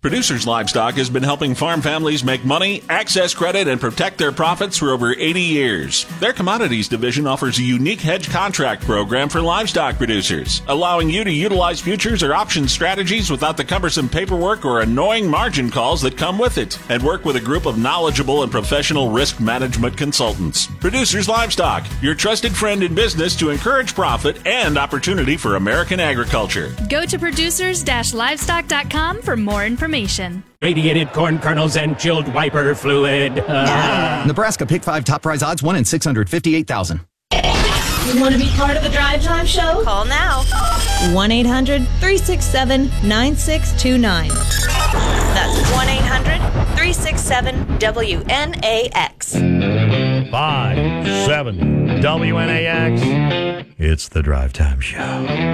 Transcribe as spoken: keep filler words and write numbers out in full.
Producers Livestock has been helping farm families make money, access credit, and protect their profits for over eighty years. Their commodities division offers a unique hedge contract program for livestock producers, allowing you to utilize futures or option strategies without the cumbersome paperwork or annoying margin calls that come with it, and work with a group of knowledgeable and professional risk management consultants. Producers Livestock, your trusted friend in business to encourage profit and opportunity for American agriculture. Go to producers livestock dot com for more information. Radiated corn kernels and chilled wiper fluid. Uh. Nebraska Pick five top prize odds one in six hundred fifty-eight thousand. You want to be part of the Drive Time Show? Call now. one eight hundred three six seven nine six two nine. That's one eight hundred three six seven W N A X. five seven W N A X. It's the Drive Time Show.